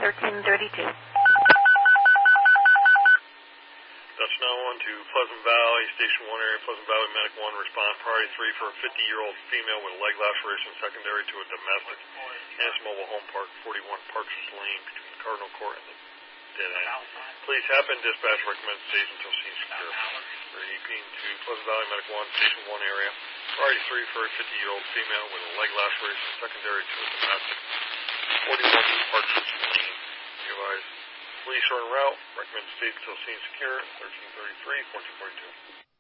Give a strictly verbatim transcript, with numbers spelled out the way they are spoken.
thirteen thirty-two. Dutch nine one to Pleasant Valley, Station one area, Pleasant Valley Medic one, respond priority three for a fifty-year-old female with a leg laceration secondary to a domestic Ennis Mobile Home Park, forty-one Parks Lane, between the Cardinal Court and the dead end. Police have been dispatched, recommended station until seen secure. Repeating to Pleasant Valley Medic one, Station one area, priority three for a fifty-year-old female with a leg laceration secondary to a domestic, forty-one Parks Lane. Advise police are en route, recommended station until seen secure, thirteen thirty-three, fourteen forty-two.